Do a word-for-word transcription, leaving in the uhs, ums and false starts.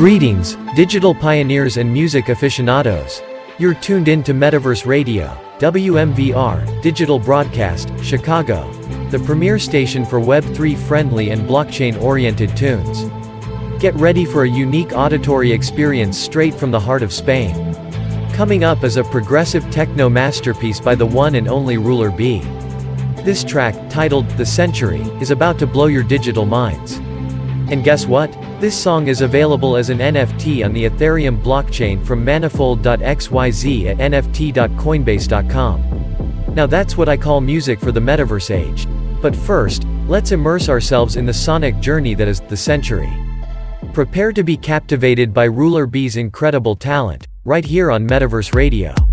Greetings, digital pioneers and music aficionados. You're tuned in to Metaverse Radio, W M V R, Digital Broadcast, Chicago, the premier station for Web three friendly and blockchain-oriented tunes. Get ready for a unique auditory experience straight from the heart of Spain. Coming up is a progressive techno masterpiece by the one and only Ruler B. This track, titled The Century, is about to blow your digital minds. And guess what? This song is available as an N F T on the Ethereum blockchain from manifold dot x y z at N F T dot coinbase dot com. Now that's what I call music for the metaverse age. But first, let's immerse ourselves in the sonic journey that is The Century. Prepare to be captivated by Ruler B's incredible talent, right here on Metaverse Radio.